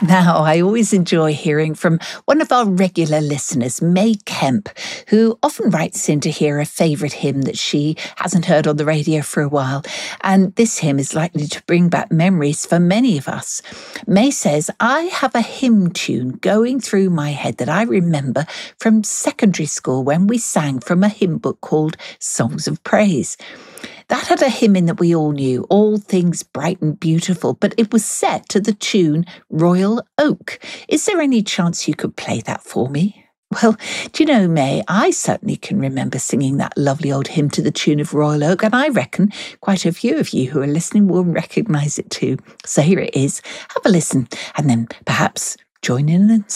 Now, I always enjoy hearing from one of our regular listeners, May Kemp, who often writes in to hear a favourite hymn that she hasn't heard on the radio for a while. And this hymn is likely to bring back memories for many of us. May says, I have a hymn tune going through my head that I remember from secondary school when we sang from a hymn book called Songs of Praise. That had a hymn in that we all knew, All Things Bright and Beautiful, but it was set to the tune Royal Oak. Is there any chance you could play that for me? Well, do you know, May, I certainly can remember singing that lovely old hymn to the tune of Royal Oak, and I reckon quite a few of you who are listening will recognise it too. So here it is. Have a listen, and then perhaps join in and